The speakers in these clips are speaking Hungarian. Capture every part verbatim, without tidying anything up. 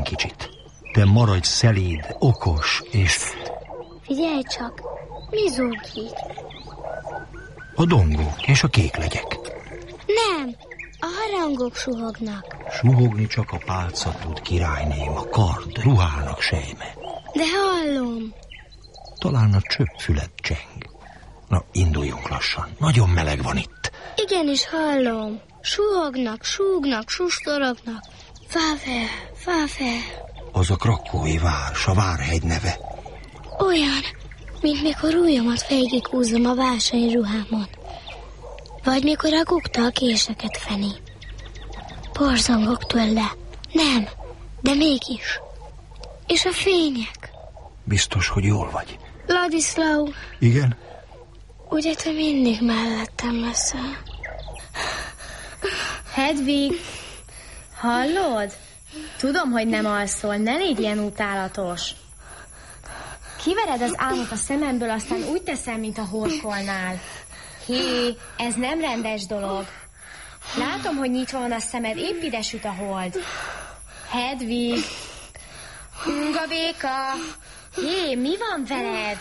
kicsit. De maradj szelíd, okos, és... Figyelj csak, mi zúg így? A dongók és a kéklegyek. Nem, a harangok suhognak. Suhogni csak a pálca tud, királyném, a kard, ruhának sejme. De hallom. Talán a csöppfület cseng. Na, induljunk lassan, nagyon meleg van itt. Igenis hallom. Suhognak, súgnak, sustorognak. Fáfe, fáfe. Az a krakói várs, a Várhegy neve. Olyan, mint mikor ujjamat végighúzom a versenyruhámon. Vagy mikor a kukta a késeket feni. Borzongok tőle. Nem, de mégis. És a fények. Biztos, hogy jól vagy. Ladislau. Igen? Ugye te mindig mellettem leszel? Hedvig, hallod? Tudom, hogy nem alszol, ne légy ilyen utálatos. Kivered az álmot a szememből, aztán úgy teszel, mint a horkolnál. Hé, ez nem rendes dolog. Látom, hogy nyitva van a szemed, épp ide süt a hold. Hedvig! Ungabéka! Hé, mi van veled?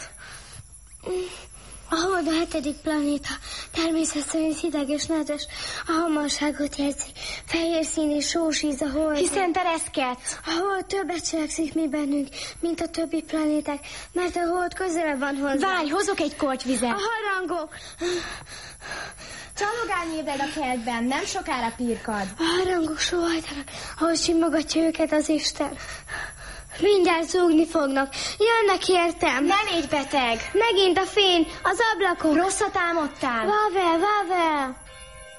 A hold a hetedik planéta, természet szerint hideg és nedves, a hamarságot jelzi, fehér szín és sós íz a hold. Hiszen te reszkedsz. A hold többet cselekszik mi bennünk, mint a többi planéták, mert a hold közelebb van hozzá. Várj, hozok egy korty vizet. A harangok! Csalogálni ébred a kertben, nem sokára pirkad. A harangok sóhajtanak, ahogy simogatja őket az Isten. Mindjárt zúgni fognak. Jönnek értem. Ne légy beteg. Megint a fény, az ablakok. Rosszat álmodtál. Vavel, vavel.